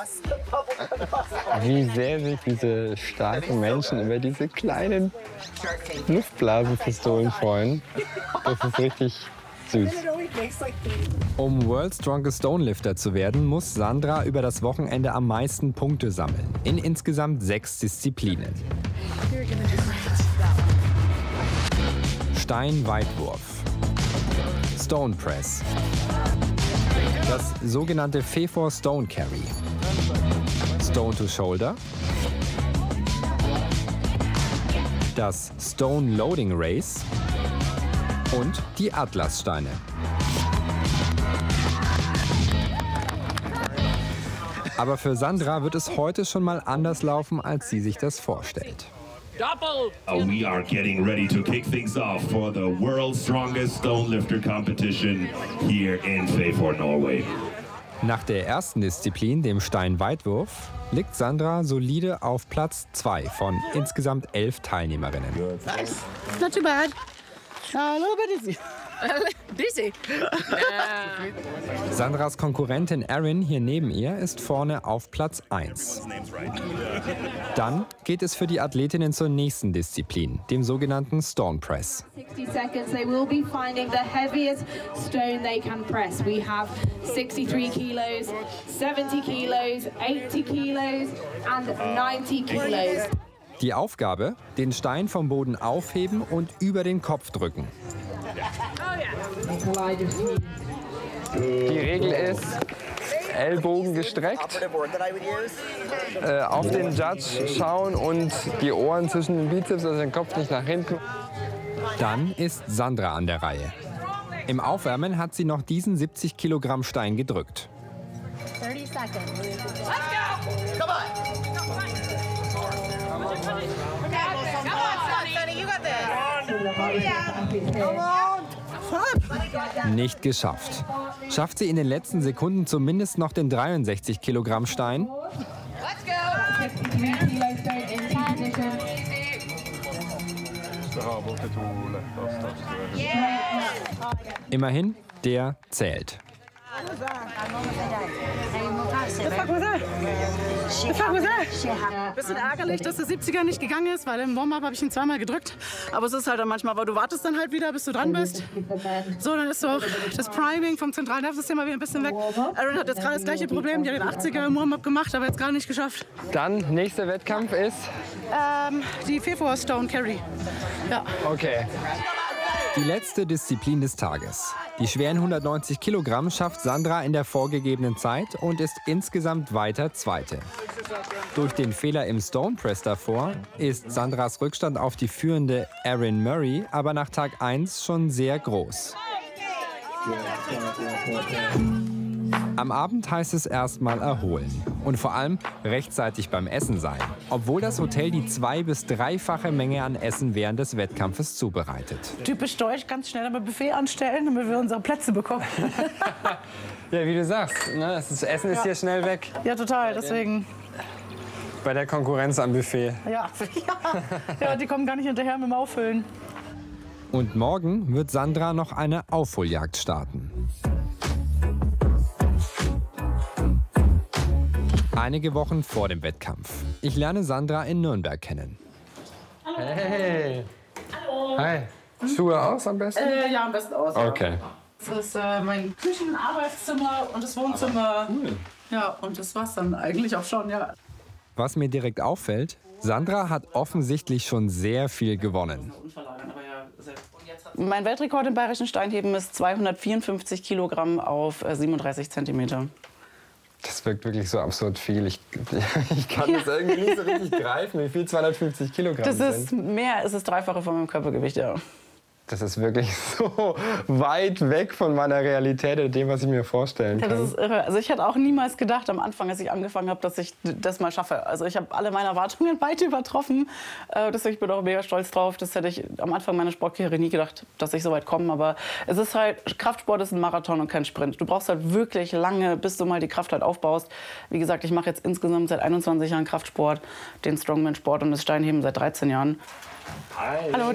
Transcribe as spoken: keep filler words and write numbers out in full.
Wie sehr sich diese starken Menschen über diese kleinen Luftblasenpistolen freuen. Das ist richtig süß. Um World's Strongest Stonelifter zu werden, muss Sandra über das Wochenende am meisten Punkte sammeln. In insgesamt sechs Disziplinen. Steinweitwurf, Stone Press, das sogenannte Pfeffer Stone Carry, Stone to Shoulder, das Stone Loading Race und die Atlassteine. Aber für Sandra wird es heute schon mal anders laufen, als sie sich das vorstellt. Uh, we are getting ready to kick things off for the World's Strongest Stone Lifter Competition here in Pfeffer, Norway. Nach der ersten Disziplin, dem Steinweitwurf, liegt Sandra solide auf Platz zwei von insgesamt elf Teilnehmerinnen. Nice. Not too bad. Uh, a little bit dizzy. Dizzy? Sandras Konkurrentin Erin hier neben ihr ist vorne auf Platz eins. Dann geht es für die Athletinnen zur nächsten Disziplin, dem sogenannten Stone Press. sixty seconds, they will be finding the heaviest stone they can press. We have sixty-three kilos, seventy kilos, eighty kilos and ninety kilos. Die Aufgabe, den Stein vom Boden aufheben und über den Kopf drücken. Die Regel ist, Ellbogen gestreckt, äh, auf den Judge schauen und die Ohren zwischen den Bizeps, also den Kopf nicht nach hinten. Dann ist Sandra an der Reihe. Im Aufwärmen hat sie noch diesen siebzig Kilogramm Stein gedrückt. thirty seconds. Let's go! Come on! Come on, Sonny, you got this. Come on! Nicht geschafft. Schafft sie in den letzten Sekunden zumindest noch den dreiundsechzig Kilogramm Stein? Let's go! Immerhin, der zählt. Bisschen ärgerlich, dass der siebziger nicht gegangen ist, weil im Warm-up habe ich ihn zweimal gedrückt. Aber es ist halt dann manchmal, aber du wartest dann halt wieder, bis du dran bist. So, dann ist so das Priming vom zentralen Nervensystem mal wieder ein bisschen weg. Erin hat jetzt gerade das gleiche Problem, die hat den achtziger im Warm-up gemacht, aber jetzt gerade nicht geschafft. Dann, nächster Wettkampf ist? Ähm, die Pfeffer Stone Carry. Ja. Okay. Die letzte Disziplin des Tages. Die schweren hundertneunzig Kilogramm schafft Sandra in der vorgegebenen Zeit und ist insgesamt weiter Zweite. Durch den Fehler im Stone Press davor ist Sandras Rückstand auf die führende Erin Murray aber nach Tag eins schon sehr groß. Am Abend heißt es erstmal erholen und vor allem rechtzeitig beim Essen sein, obwohl das Hotel die zwei- bis dreifache Menge an Essen während des Wettkampfes zubereitet. Typisch deutsch, ganz schnell am Buffet anstellen, damit wir unsere Plätze bekommen. Ja, wie du sagst, ne? Das Essen ist Ja. hier schnell weg. Ja, total, deswegen. Bei der Konkurrenz am Buffet. Ja, ja. Ja, die kommen gar nicht hinterher mit dem Auffüllen. Und morgen wird Sandra noch eine Aufholjagd starten. Einige Wochen vor dem Wettkampf. Ich lerne Sandra in Nürnberg kennen. Hey. Hi. Schuhe aus am besten? Äh, ja, am besten aus. Okay. Das ist äh, mein Küchen-, Arbeitszimmer und das Wohnzimmer. Cool. Ja, und das war's dann eigentlich auch schon, ja. Was mir direkt auffällt, Sandra hat offensichtlich schon sehr viel gewonnen. Mein Weltrekord im bayerischen Steinheben ist zweihundertvierundfünfzig Kilogramm auf siebenunddreißig Zentimeter. Das wirkt wirklich so absurd viel. Ich, ich kann ja. das irgendwie nicht so richtig greifen, wie viel zweihundertfünfzig Kilogramm das sind. Das ist mehr, es ist das Dreifache von meinem Körpergewicht, ja. Das ist wirklich so weit weg von meiner Realität und dem, was ich mir vorstellen kann. Ja, das ist irre. Also ich hätte auch niemals gedacht am Anfang, als ich angefangen habe, dass ich das mal schaffe. Also ich habe alle meine Erwartungen weit übertroffen. Deswegen ich bin auch mega stolz drauf. Das hätte ich am Anfang meiner Sportkarriere nie gedacht, dass ich so weit komme. Aber es ist halt, Kraftsport ist ein Marathon und kein Sprint. Du brauchst halt wirklich lange, bis du mal die Kraft halt aufbaust. Wie gesagt, ich mache jetzt insgesamt seit einundzwanzig Jahren Kraftsport, den Strongman-Sport und das Steinheben seit dreizehn Jahren. Hi. Hallo.